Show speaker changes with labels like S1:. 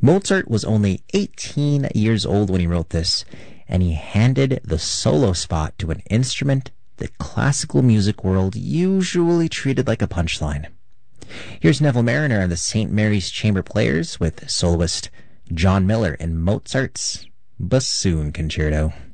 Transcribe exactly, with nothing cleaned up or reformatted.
S1: Mozart was only eighteen years old when he wrote this, and he handed the solo spot to an instrument the classical music world usually treated like a punchline. Here's Neville Marriner and the Saint Mary's Chamber Players with soloist John Miller in Mozart's Bassoon Concerto.